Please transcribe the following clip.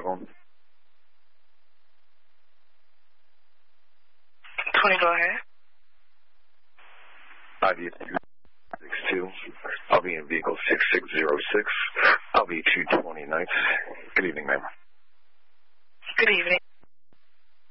phone? 20, go ahead. IB262. I'll be in vehicle 6606. I'll be 220 nights. Good evening, ma'am. Good evening.